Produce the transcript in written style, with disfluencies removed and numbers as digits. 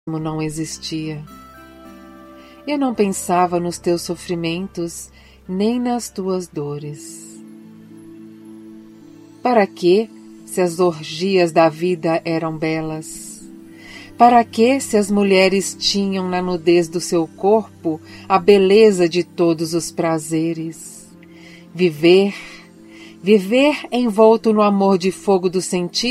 não existia. Eu não pensava nos teus sofrimentos, nem nas tuas dores. Para que, se as orgias da vida eram belas? Para que, se as mulheres tinham na nudez do seu corpo a beleza de todos os prazeres? Viver envolto no amor de fogo dos sentidos,